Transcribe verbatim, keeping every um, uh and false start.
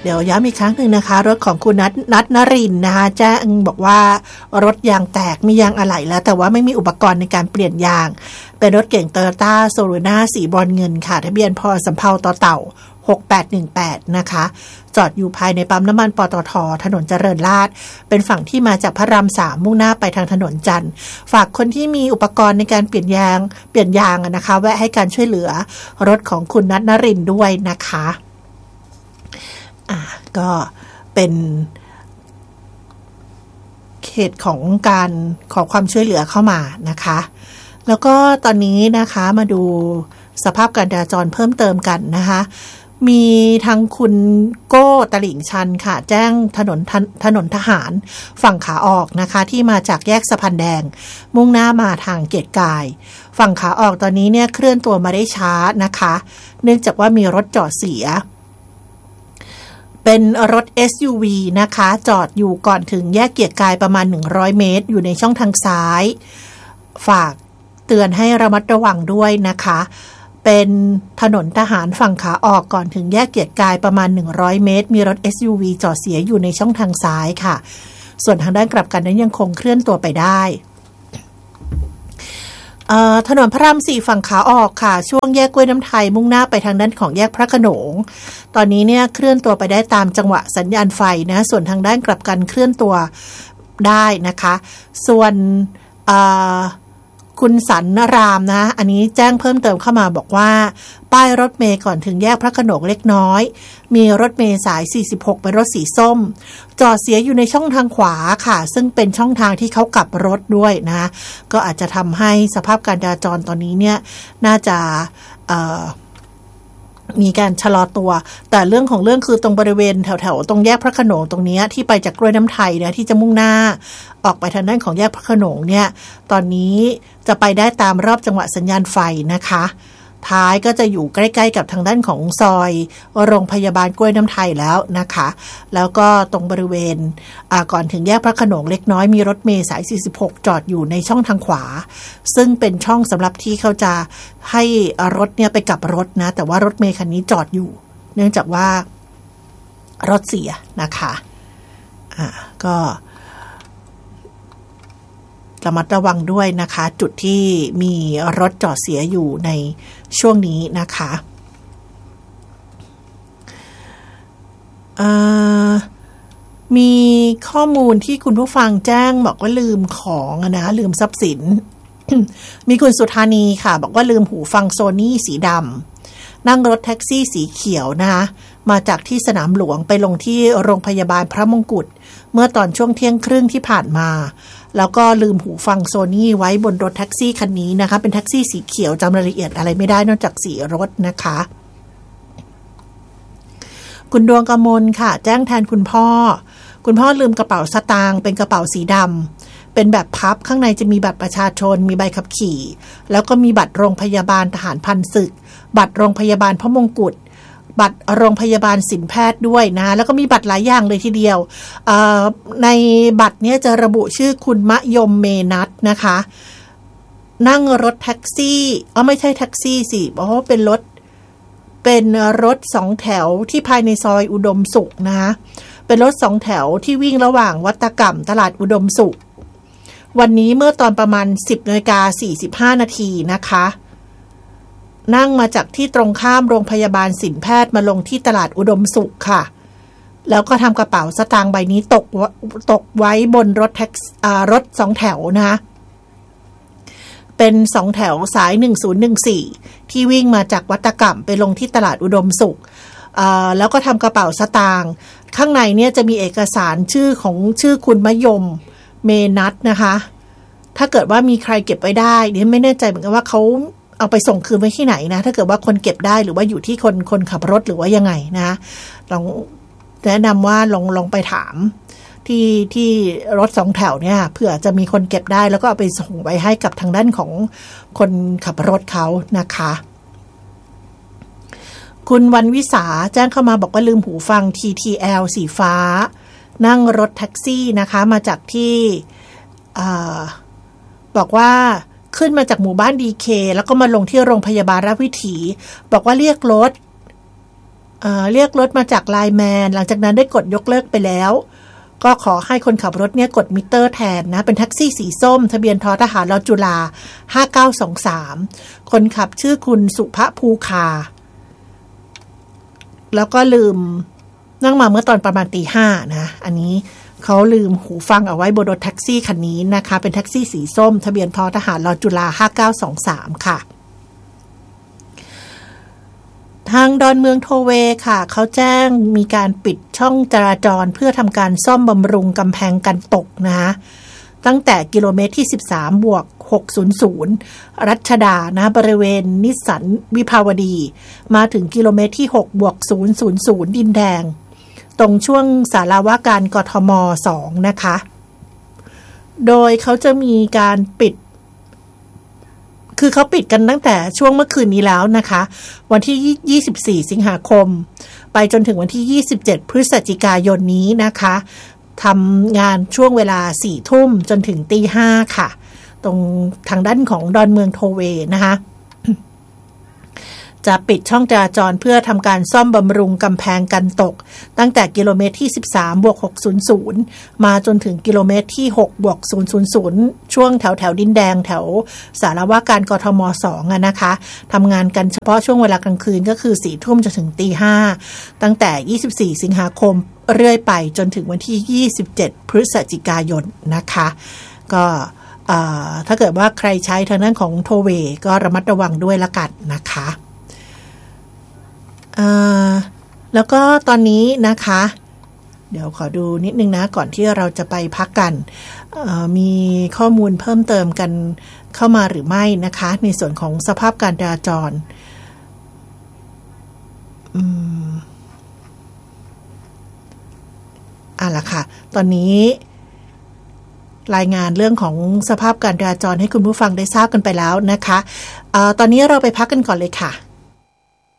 เดี๋ยวย้ำอีกครั้งหนึ่งนะคะรถของคุณนัทนัทนรินทร์นะคะแจ้งบอกว่ารถยางแตกมียางอะไหล่แล้วแต่ว่าไม่มีอุปกรณ์ในการเปลี่ยนยางเป็นรถเก๋ง Toyota Soruna สีบรอนเงินค่ะทะเบียนพ.สำเภาต่อเต่าหกแปดหนึ่งแปดนะคะจอดอยู่ภายในปั๊มน้ำมันปตท.ถนนเจริญราษฎร์เป็นฝั่งที่มาจากพระรามสามมุ่งหน้าไปทางถนนจันทร์ฝากคนที่มีอุปกรณ์ในการเปลี่ยนยางเปลี่ยนยางนะคะแวะให้การช่วยเหลือรถของคุณนัทนรินทร์ด้วยนะคะอ่าก็เป็นเขตของการขอความช่วยเหลือเข้ามานะคะแล้วก็ตอนนี้นะคะมาดูสภาพการจราจรเพิ่มเติมกันนะคะมีทางคุณโก้ตลิ่งชันค่ะแจ้งถนนถนนทหารฝั่งขาออกนะคะที่มาจากแยกสะพานแดงมุ่งหน้ามาทางเกียรติกายฝั่งขาออกตอนนี้เนี่ยเคลื่อนตัวมาได้ช้านะคะเนื่องจากว่ามีรถจอดเสียเป็นรถ เอส ยู วี นะคะจอดอยู่ก่อนถึงแยกเกียรติกายประมาณหนึ่งร้อยเมตรอยู่ในช่องทางซ้ายฝากเตือนให้ระมัดระวังด้วยนะคะเป็นถนนทหารฝั่งขาออกก่อนถึงแยกเกียรติกายประมาณหนึ่งร้อยเมตรมีรถ เอส ยู วี จอดเสียอยู่ในช่องทางซ้ายค่ะส่วนทางด้านกลับกันนั้นยังคงเคลื่อนตัวไปได้ถนนพระรามสี่ฝั่งขาออกค่ะช่วงแยกกล้วยน้ำไทยมุ่งหน้าไปทางด้านของแยกพระโขนงตอนนี้เนี่ยเคลื่อนตัวไปได้ตามจังหวะสัญญาณไฟนะส่วนทางด้านกลับกันเคลื่อนตัวได้นะคะส่วนคุณสันนรามนะอันนี้แจ้งเพิ่มเติมเข้ามาบอกว่าป้ายรถเมล์ก่อนถึงแยกพระโขนงเล็กน้อยมีรถเมล์สายสี่สิบหกเป็นรถสีส้มจอดเสียอยู่ในช่องทางขวาค่ะซึ่งเป็นช่องทางที่เขากลับรถด้วยนะก็อาจจะทำให้สภาพการจราจรตอนนี้เนี่ยน่าจะมีการชะลอตัวแต่เรื่องของเรื่องคือตรงบริเวณแถวๆตรงแยกพระโขนงตรงนี้ที่ไปจากกล้วยน้ำไทยเนี่ยที่จะมุ่งหน้าออกไปทางด้านของแยกพระโขนงเนี่ยตอนนี้จะไปได้ตามรอบจังหวะสัญญาณไฟนะคะท้ายก็จะอยู่ใกล้ๆกับทางด้านของซอยโรงพยาบาลกล้วยน้ำไทยแล้วนะคะแล้วก็ตรงบริเวณก่อนถึงแยกพระโขนงเล็กน้อยมีรถเมล์สายสี่สิบหกจอดอยู่ในช่องทางขวาซึ่งเป็นช่องสำหรับที่เขาจะให้รถเนี่ยไปกลับรถนะแต่ว่ารถเมล์คันนี้จอดอยู่เนื่องจากว่ารถเสียนะคะอ่าก็ระมัดระวังด้วยนะคะจุดที่มีรถจอดเสียอยู่ในช่วงนี้นะคะมีข้อมูลที่คุณผู้ฟังแจ้งบอกว่าลืมของนะลืมทรัพย์สิน มีคุณสุธานีค่ะบอกว่าลืมหูฟังโซนี่สีดำนั่งรถแท็กซี่สีเขียวนะคะมาจากที่สนามหลวงไปลงที่โรงพยาบาลพระมงกุฎเมื่อตอนช่วงเที่ยงครึ่งที่ผ่านมาแล้วก็ลืมหูฟังโซนี่ไว้บนรถแท็กซี่คันนี้นะคะเป็นแท็กซี่สีเขียวจำรายละเอียดอะไรไม่ได้นอกจากสีรถนะคะคุณดวงกมลค่ะแจ้งแทนคุณพ่อคุณพ่อลืมกระเป๋าสตางค์เป็นกระเป๋าสีดำเป็นแบบพับข้างในจะมีบัตรประชาชนมีใบขับขี่แล้วก็มีบัตรโรงพยาบาลทหารพันศึกบัตรโรงพยาบาลพระมงกุฎบัตรโรงพยาบาลศิลปแพทย์ด้วยนะแล้วก็มีบัตรหลายอย่างเลยทีเดียวในบัตรเนี้ยจะระบุชื่อคุณมะยมเมนัทนะคะนั่งรถแท็กซี่อ๋อไม่ใช่แท็กซี่สิเพราะว่าเป็นรถเป็นรถสองแถวที่ภายในซอยอุดมสุขนะคะเป็นรถสองแถวที่วิ่งระหว่างวัตกรรมตลาดอุดมสุขวันนี้เมื่อตอนประมาณ สิบนาฬิกาสี่สิบห้านาทีนะคะนั่งมาจากที่ตรงข้ามโรงพยาบาลศิลปแพทย์มาลงที่ตลาดอุดมสุขค่ะแล้วก็ทำกระเป๋าสตางค์ใบนี้ตกตกไว้บนรถแท็กซี่รถสองแถวนะคะเป็นสองแถวสายหนึ่งศูนย์หนึ่งสี่ที่วิ่งมาจากวัตกรรมไปลงที่ตลาดอุดมสุขแล้วก็ทำกระเป๋าสตางค์ข้างในเนี่ยจะมีเอกสารชื่อของชื่อคุณมะยมเมนัทนะคะถ้าเกิดว่ามีใครเก็บไว้ได้เนี่ยไม่แน่ใจเหมือนกันว่าเขาเอาไปส่งคืนไว้ที่ไหนนะถ้าเกิดว่าคนเก็บได้หรือว่าอยู่ที่คนคนขับรถหรือว่ายังไงนะลองแนะนำว่าลองลองไปถามที่ที่รถสองแถวเนี่ยเผื่อจะมีคนเก็บได้แล้วก็เอาไปส่งไว้ให้กับทางด้านของคนขับรถเขานะคะคุณวันวิสาแจ้งเข้ามาบอกว่าลืมหูฟัง ที ที แอล สีฟ้านั่งรถแท็กซี่นะคะมาจากที่บอกว่าขึ้นมาจากหมู่บ้าน ดี เค แล้วก็มาลงที่โรงพยาบาลราชวิถีบอกว่าเรียกรถเอ่อเรียกรถมาจากไลน์แมนหลังจากนั้นได้กดยกเลิกไปแล้วก็ขอให้คนขับรถเนี่ยกดมิเตอร์แทนนะเป็นแท็กซี่สีส้มทะเบียนททหารรจุฬาห้าเก้าสองสามคนขับชื่อคุณสุภภูคาแล้วก็ลืมนั่งมาเมื่อตอนประมาณตีห้านะอันนี้เขาลืมหูฟังเอาไว้บนรถแท็กซี่คันนี้นะคะเป็นแท็กซี่สีส้มทะเบียนททหารรจุฬาห้าเก้าสองสามค่ะทางดอนเมืองโทเวค่ะเขาแจ้งมีการปิดช่องจราจรเพื่อทำการซ่อมบำรุงกำแพงกันตกนะคะตั้งแต่กิโลเมตรที่สิบสามบวกหกร้อยรัชดานะบริเวณนิสสันวิภาวดีมาถึงกิโลเมตรที่หกบวกศูนย์ร้อยดินแดงตรงช่วงศาลาว่าการกทมสองนะคะโดยเขาจะมีการปิดคือเขาปิดกันตั้งแต่ช่วงเมื่อคืนนี้แล้วนะคะวันที่ยี่สิบสี่สิงหาคมไปจนถึงวันที่ยี่สิบเจ็ดพฤศจิกายนนี้นะคะทำงานช่วงเวลาสี่ทุ่มจนถึงตีห้าค่ะตรงทางด้านของดอนเมืองโทเวนะคะจะปิดช่องจราจรเพื่อทำการซ่อมบำรุงกำแพงกันตกตั้งแต่กิโลเมตรที่สิบสามบวกหกร้อยมาจนถึงกิโลเมตรที่หกบวกศูนย์ร้อยช่วงแถวแถวดินแดงแถวสารวาการกทมสองอ่ะนะคะทำงานกันเฉพาะช่วงเวลากลางคืนก็คือสี่ทุ่มจนถึงตีห้าตั้งแต่ยี่สิบสี่สิงหาคมเรื่อยไปจนถึงวันที่ยี่สิบเจ็ดพฤศจิกายนนะคะก็ถ้าเกิดว่าใครใช้ทางด้านของโทเวก็ระมัดระวังด้วยละกันนะคะแล้วก็ตอนนี้นะคะเดี๋ยวขอดูนิดนึงนะก่อนที่เราจะไปพักกันมีข้อมูลเพิ่มเติมกันเข้ามาหรือไม่นะคะในส่วนของสภาพการจราจรอืมอ่ะล่ะค่ะตอนนี้รายงานเรื่องของสภาพการจราจรให้คุณผู้ฟังได้ทราบกันไปแล้วนะคะเอ่อตอนนี้เราไปพักกันก่อนเลยค่ะ